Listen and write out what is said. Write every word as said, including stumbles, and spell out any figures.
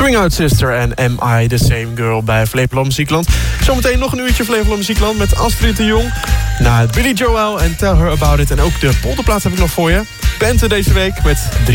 Swing Out Sister en Am I The Same Girl bij Flevoland Muziekland. Zometeen nog een uurtje Flevoland Muziekland met Astrid de Jong. Na Billy Joel en Tell Her About It. En ook de polderplaat heb ik nog voor je. Bente deze week met drie